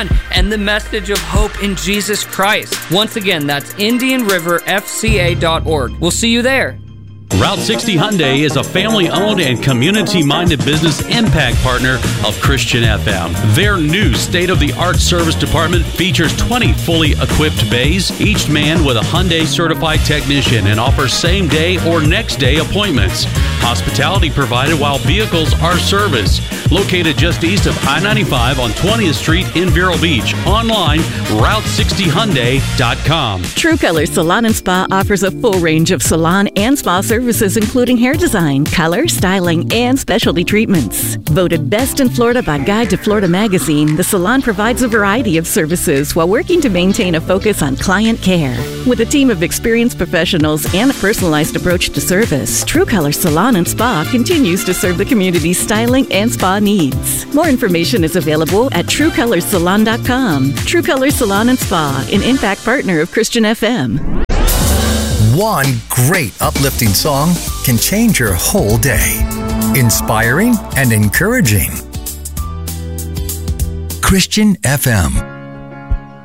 and the message of hope in Jesus Christ. Once again, that's IndianRiverFCA.org. We'll see you there. Route 60 Hyundai is a family-owned and community-minded business impact partner of Christian FM. Their new state-of-the-art service department features 20 fully equipped bays, each manned with a Hyundai certified technician, and offers same-day or next-day appointments. Hospitality provided while vehicles are serviced. Located just east of I-95 on 20th Street in Vero Beach. Online, Route60Hyundai.com. True Color Salon and Spa offers a full range of salon and spa services, including hair design, color, styling, and specialty treatments. Voted best in Florida by Guide to Florida magazine, the salon provides a variety of services while working to maintain a focus on client care. With a team of experienced professionals and a personalized approach to service, True Color Salon and Spa continues to serve the community's styling and spa needs. More information is available at TrueColorSalon.com. True Color Salon and Spa, an impact partner of Christian FM. One great uplifting song can change your whole day. Inspiring and encouraging. Christian FM.